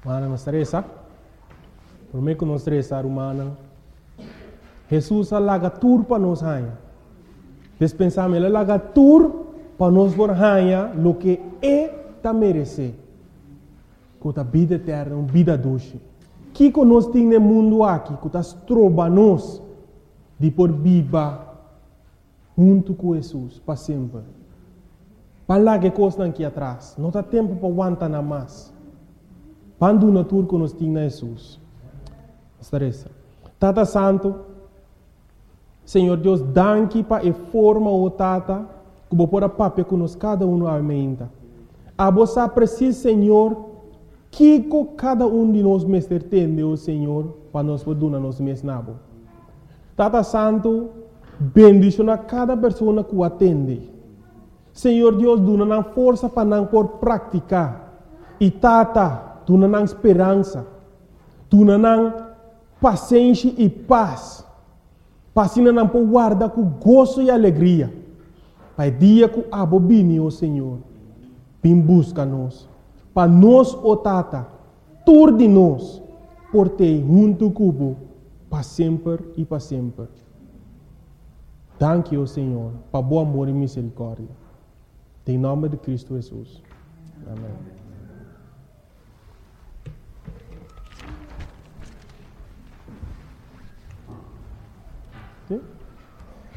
Mana nos stressa. Por mim que nos stressa, humana. Jesus alaga tur para nos hanha. Despensamos ele alaga tur para nos por hanha lo que ta merece. Com a vida eterna, uma vida doce. Que nós temos no mundo aqui, que nós trobamos de por viva junto com Jesus, para sempre. Para lá que coisa aqui atrás, não há tempo para aguentar nada mais. Quando na tour que nós temos Jesus. Estarece. Tata Santo, Senhor Deus, danke para a forma o Tata, que vou pôr a papel que nós cada um aumenta. A você precisa, Senhor, que cada um de nós mestre tende, o Senhor, para nós poder nos mesnabo. Tata Santo, bendicionar cada pessoa que o atende. Senhor Deus, dona força para não por praticar. E Tata, dona esperança. Dona paciência e paz. Para não por guardar com gozo e alegria. Para o dia que abobine, o Senhor, vem busca-nos. Para nós, o Tata, tudo de nós, por ter junto cubo, para sempre e para sempre. Danke, o Senhor, para bom amor e misericórdia. Em nome de Cristo Jesus. Amém.